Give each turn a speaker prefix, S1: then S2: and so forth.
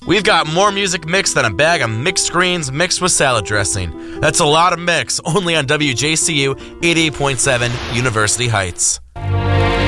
S1: We've got more music mixed than a bag of mixed greens mixed with salad dressing. That's a lot of mix, only on WJCU 88.7 University Heights.